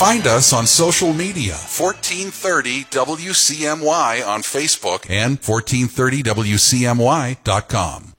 find us on social media, 1430 WCMY on Facebook and 1430WCMY.com.